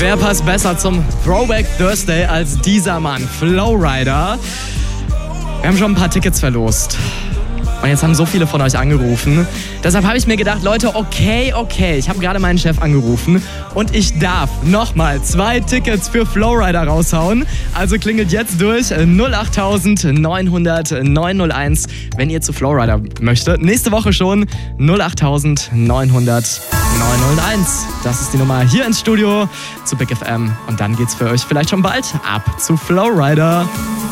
Wer passt besser zum Throwback Thursday als dieser Mann, Flowrider? Wir haben schon ein paar Tickets verlost. Und jetzt haben so viele von euch angerufen. Deshalb habe ich mir gedacht, Leute, okay. Ich habe gerade meinen Chef angerufen und ich darf nochmal 2 Tickets für Flowrider raushauen. Also klingelt jetzt durch 08000 900 901, wenn ihr zu Flowrider möchtet. Nächste Woche schon 08000 900 901. Das ist die Nummer hier ins Studio zu Big FM. Und dann geht's für euch vielleicht schon bald ab zu Flowrider.